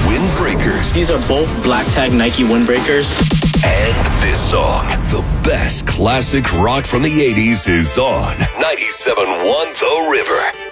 Windbreakers. These are both black tag Nike windbreakers. And this song, the best classic rock from the 80s, is on 97.1 The River.